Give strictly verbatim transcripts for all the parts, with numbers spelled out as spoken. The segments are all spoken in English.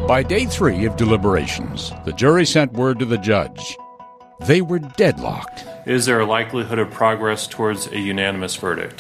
By day three of deliberations, the jury sent word to the judge. They were deadlocked. Is there a likelihood of progress towards a unanimous verdict?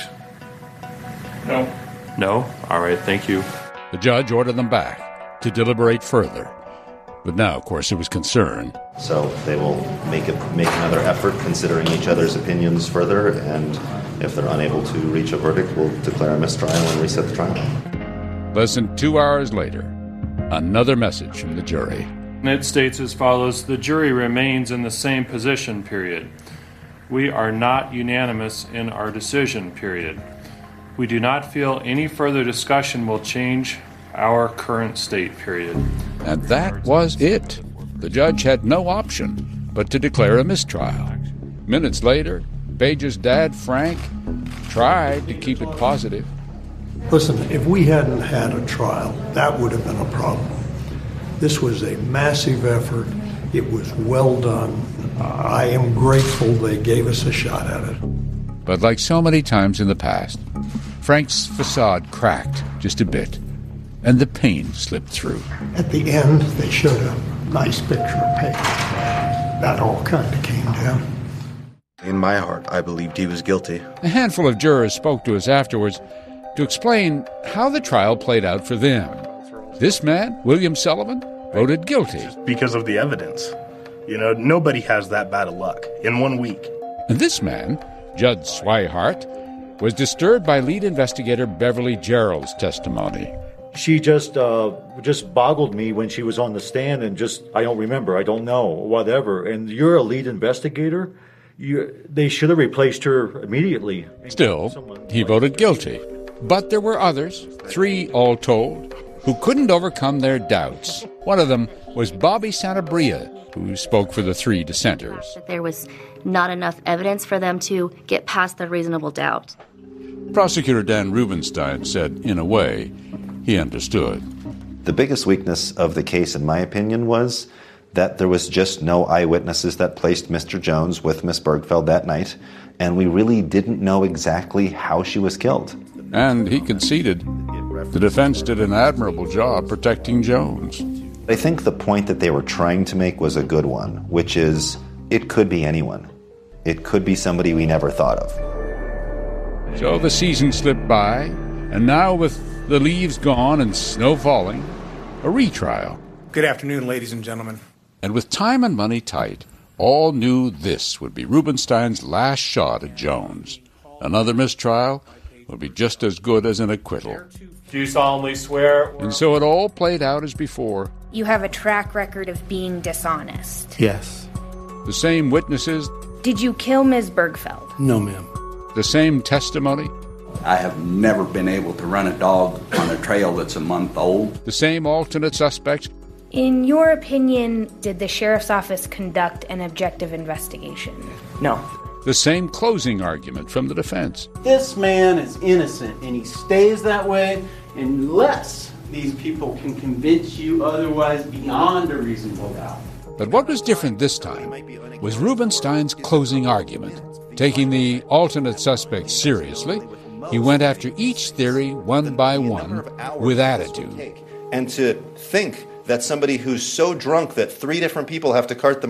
No. No? All right, thank you. The judge ordered them back to deliberate further. But now, of course, there was concern. So they will make, it, make another effort considering each other's opinions further, and if they're unable to reach a verdict, we'll declare a mistrial and reset the trial. Less than two hours later, another message from the jury. And it states as follows: the jury remains in the same position, period. We are not unanimous in our decision, period. We do not feel any further discussion will change our current state, period. And that was it. The judge had no option but to declare a mistrial. Minutes later, Page's dad, Frank, tried to keep it positive. Listen, if we hadn't had a trial, that would have been a problem. This was a massive effort. It was well done. I am grateful they gave us a shot at it. But like so many times in the past, Frank's facade cracked just a bit, and the pain slipped through. At the end, they showed a nice picture of Page. That all kind of came down. In my heart, I believed he was guilty. A handful of jurors spoke to us afterwards to explain how the trial played out for them. This man, William Sullivan, voted guilty. Because of the evidence. You know, nobody has that bad of luck in one week. And this man, Judd Swihart, was disturbed by lead investigator Beverly Gerald's testimony. She just uh, just boggled me when she was on the stand and just, I don't remember, I don't know, whatever. And you're a lead investigator? You, they should have replaced her immediately. Still, he voted guilty. But there were others, three all told, who couldn't overcome their doubts. One of them was Bobby Santabria, who spoke for the three dissenters. There was not enough evidence for them to get past the reasonable doubt. Prosecutor Dan Rubenstein said, in a way, he understood. The biggest weakness of the case, in my opinion, was that there was just no eyewitnesses that placed Mister Jones with Miss Bergfeld that night, and we really didn't know exactly how she was killed. And he conceded the defense did an admirable job protecting Jones. I think the point that they were trying to make was a good one, which is it could be anyone. It could be somebody we never thought of. So the season slipped by, and now with the leaves gone and snow falling, a retrial. Good afternoon, ladies and gentlemen. And with time and money tight, all knew this would be Rubenstein's last shot at Jones. Another mistrial would be just as good as an acquittal. Do you solemnly swear? And so it all played out as before. You have a track record of being dishonest. Yes. The same witnesses. Did you kill Miz Bergfeld? No, ma'am. The same testimony. I have never been able to run a dog on a trail that's a month old. The same alternate suspect. In your opinion, did the sheriff's office conduct an objective investigation? No. The same closing argument from the defense. This man is innocent, and he stays that way unless these people can convince you otherwise beyond a reasonable doubt. But what was different this time was Rubenstein's closing argument. Taking the alternate suspects seriously, he went after each theory one by one with attitude. And to think that somebody who's so drunk that three different people have to cart them